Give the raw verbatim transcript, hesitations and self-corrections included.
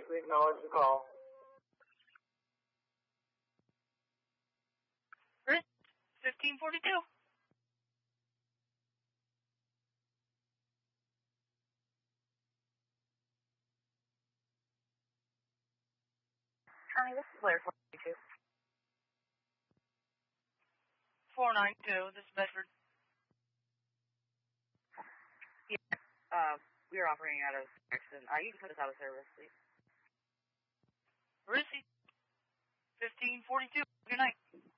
we acknowledge the call. Chris, fifteen forty-two. County, this is Blair four ninety-two. four ninety-two, this is Bedford. Yeah, uh, we are operating out of Jackson. Uh, you can put us out of service, please. Rissy, fifteen forty-two, good night.